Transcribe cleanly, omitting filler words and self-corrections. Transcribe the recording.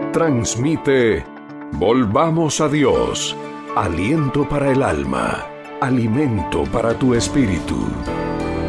Transmite Volvamos a Dios, aliento para el alma, alimento para tu espíritu.